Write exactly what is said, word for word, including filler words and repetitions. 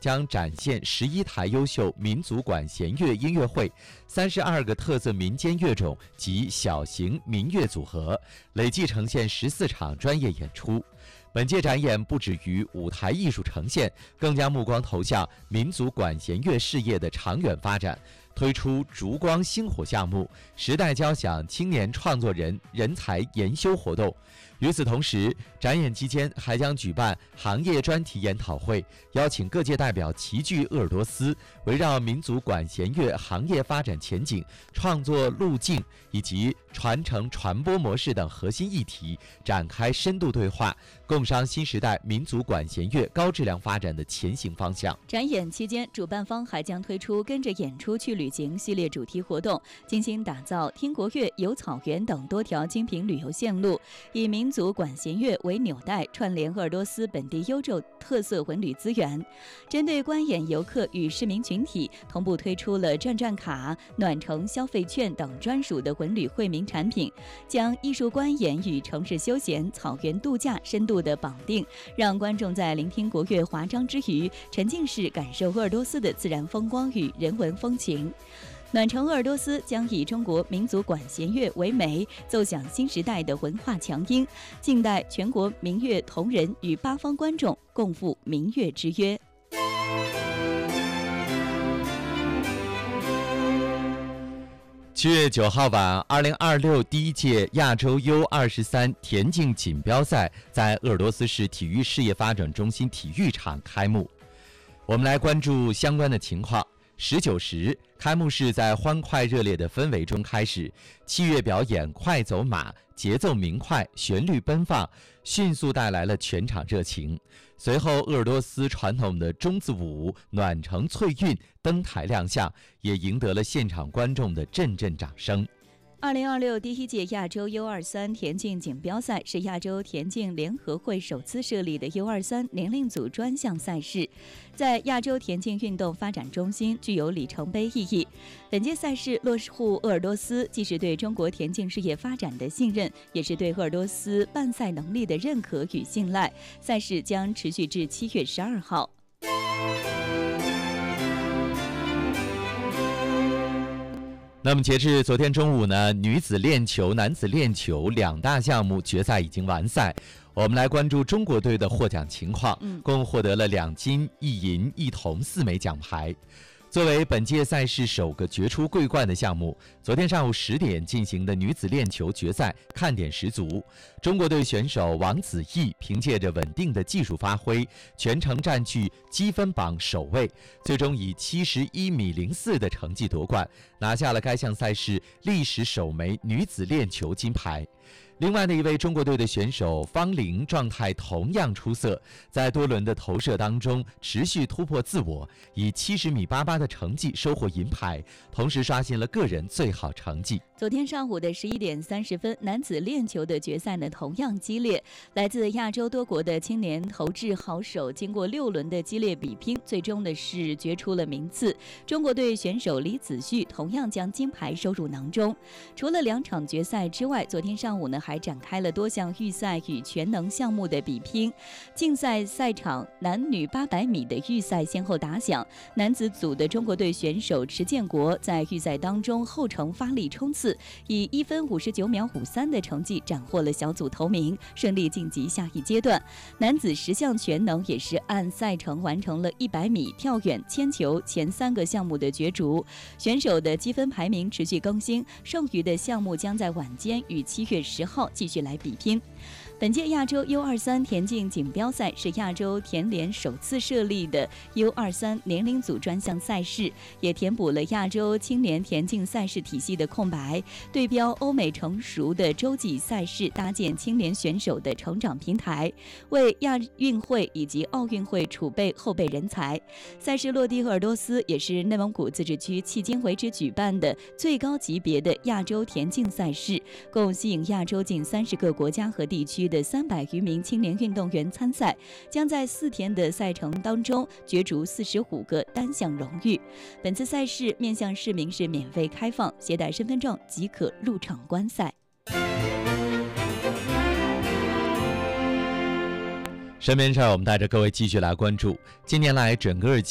将展现十一台优秀民族管弦乐音乐会、三十二个特色民间乐种及小型民乐组合，累计呈现十四场专业演出。本届展演不止于舞台艺术呈现，更将目光投向民族管弦乐事业的长远发展，推出烛光星火项目、时代交响青年创作人人才研修活动。与此同时，展演期间还将举办行业专题研讨会，邀请各界代表齐聚鄂尔多斯，围绕民族管弦乐行业发展前景、创作路径以及传承传播模式等核心议题展开深度对话，共商新时代民族管弦乐高质量发展的前行方向。 展演期间，主办方还将推出跟着演出去旅行系列主题活动，精心打造听国乐、游草原等多条精品旅游线路，以民族管弦乐为纽带，串联鄂尔多斯本地优质特色文旅资源。针对观演游客与市民群体，同步推出了转转卡、暖城消费券等专属的文旅惠民产品，将艺术观演与城市休闲、草原度假深度的绑定，让观众在聆听国乐华章之余，沉浸式感受鄂尔多斯的自然风光与人文风情。暖城鄂尔多斯将以中国民族管弦乐为媒，奏响新时代的文化强音，静待全国民乐同仁与八方观众共赴民乐之约。 七月九号晚，二零二六第一届亚洲 U 二十三田径锦标赛在鄂尔多斯市体育事业发展中心体育场开幕。我们来关注相关的情况。十九时，开幕式在欢快热烈的氛围中开始，器乐表演快走马，节奏明快，旋律奔放，迅速带来了全场热情。随后，鄂尔多斯传统的中字舞暖城翠韵登台亮相，也赢得了现场观众的阵阵掌声。 二零二六第一届亚洲 U 二十三田径锦标赛是亚洲田径联合会首次设立的 U 二十三年龄组专项赛事，在亚洲田径运动发展中心具有里程碑意义。本届赛事落户鄂尔多斯，既是对中国田径事业发展的信任，也是对鄂尔多斯办赛能力的认可与信赖。赛事将持续至七月十二号。 那么截至昨天中午呢，女子链球、男子链球两大项目决赛已经完赛。我们来关注中国队的获奖情况，共获得了两金一银一铜四枚奖牌。作为本届赛事首个决出桂冠的项目，昨天上午十点进行的女子链球决赛看点十足。中国队选手王子异凭借着稳定的技术发挥，全程占据积分榜首位，最终以七十一米零四的成绩夺冠，拿下了该项赛事历史首枚女子链球金牌。另外的一位中国队的选手方玲状态同样出色，在多轮的投射当中持续突破自我，以七十米八八的成绩收获银牌，同时刷新了个人最好成绩。 昨天上午的十一点三十分，男子链球的决赛呢同样激烈，来自亚洲多国的青年投掷好手，经过六轮的激烈比拼，最终的是决出了名次。中国队选手李子旭同样将金牌收入囊中。除了两场决赛之外，昨天上午呢还展开了多项预赛与全能项目的比拼。竞赛赛场男女八百米的预赛先后打响，男子组的中国队选手池建国在预赛当中后程发力冲刺，以一分五十九秒五三的成绩斩获了小组头名，顺利晋级下一阶段。男子十项全能也是按赛程完成了一百米、跳远、铅球前三个项目的角逐。选手的积分排名持续更新，剩余的项目将在晚间于七月十号继续来比拼。本届亚洲 U 二十三田径锦标赛是亚洲田联首次设立的 U 二十三年龄组专项赛事，也填补了亚洲青年田径赛事体系的空白，对标欧美成熟的洲际赛事，搭建青年选手的成长平台，为亚运会以及奥运会储备后备人才。赛事落地鄂尔多斯，也是内蒙古自治区迄今为止举办的最高级别的亚洲田径赛事，共吸引亚洲近三十个国家和地区的三百余名青年运动员参赛，将在四天的赛程当中角逐四十五个单项荣誉。本次赛事面向市民是免费开放，携带身份证即可入场观赛。 身边事儿，我们带着各位继续来关注。近年来，整个